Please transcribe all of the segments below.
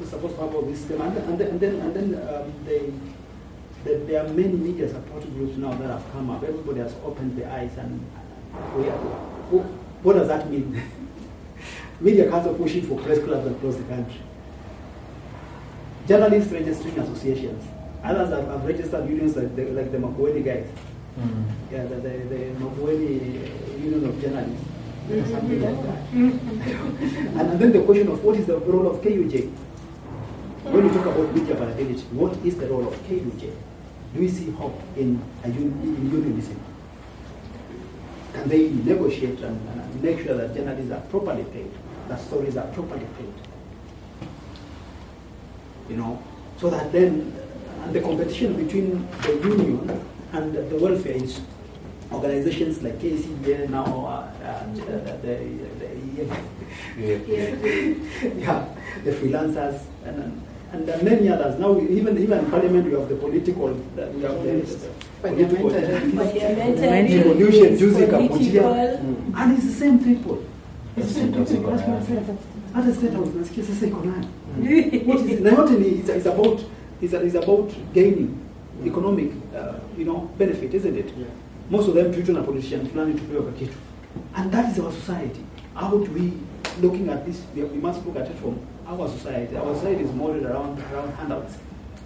supposed to have all this system, and then there are many media support groups now that have come up. Everybody has opened their eyes, and what does that mean? Media council pushing for press clubs across the country. Journalists registering associations. Others have registered unions like the Makueni guys. Yeah, the Makueni Union of Journalists. Something like that. And then the question of what is the role of KUJ? When we talk about media availability, what is the role of KUJ? Do we see hope in unionism? Can they negotiate and make sure that journalists are properly paid, that stories are properly paid? So that then the competition between the union and the welfare organizations like KCBA now, the freelancers and many others. Now even in Parliament we have the political, revolution, Juzi Kapunjia, and it's the same people. It's the same people. At the State House, what is it? Not it's about gaining economic, benefit, isn't it? Yeah. Most of them treated a politician planning to pay over kitu. And that is our society. How do we, looking at this, we must look at it from our society. Our society is modeled around handouts.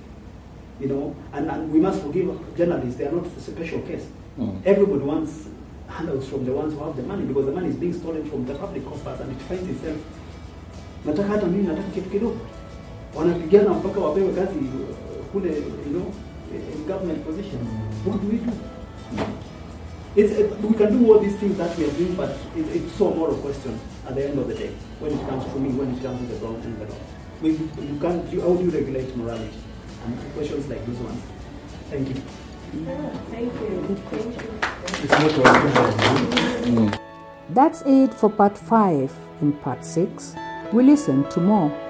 And we must forgive journalists. They are not a special case. Everybody wants handouts from the ones who have the money, because the money is being stolen from the public coffers and it finds itself. Nataka hata mimi nataka kitu kidogo. Wanapigana mpaka wapewe kazi kule, in government positions. What do we do? We can do all these things that we are doing, but it's so moral question at the end of the day. When it comes to me, when it comes to the ground and the law, how do you regulate morality? And questions like those ones. Thank you. Thank you. That's it for part 5. In part 6, we listen to more.